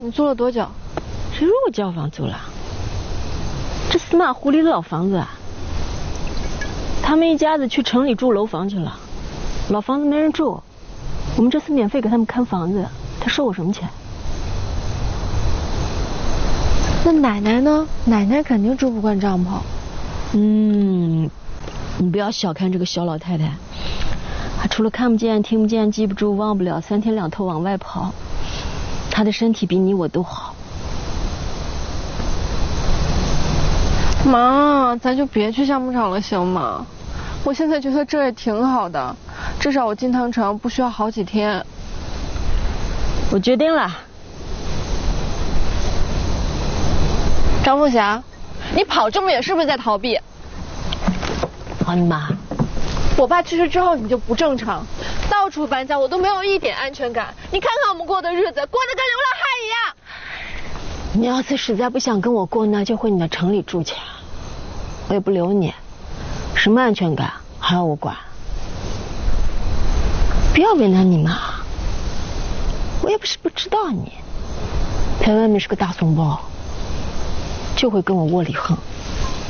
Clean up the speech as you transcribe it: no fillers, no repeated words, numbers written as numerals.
你租了多久？ 谁说我交房租了？这死马狐狸的老房子啊！他们一家子去城里住楼房去了，老房子没人住，我们这次免费给他们看房子，他收我什么钱？ 那奶奶呢？奶奶肯定住不惯帐篷。 你不要小看这个小老太太，她除了看不见、听不见、记不住、忘不了，3天2头往外跑，她的身体比你我都好。 妈，咱就别去项目场了，行吗？我现在觉得这也挺好的，至少我进趟城不需要好几天。 我决定了。 张凤霞，你跑这么远是不是在逃避？ 好你妈！ 我爸去世之后你就不正常，到处搬家，我都没有一点安全感。你看看我们过的日子，过得跟流浪汉一样。 你要是实在不想跟我过，那就回你的城里住去，我也不留你。什么安全感还要我管？不要为难你妈，我也不是不知道你，在外面是个大怂包，就会跟我窝里横。